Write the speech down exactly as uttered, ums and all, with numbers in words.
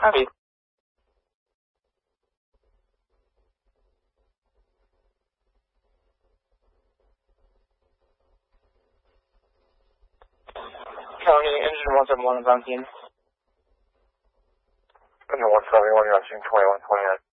Copy. County, engine one seven one is on scene. Engine one seven one, you're on scene twenty-one twenty-nine.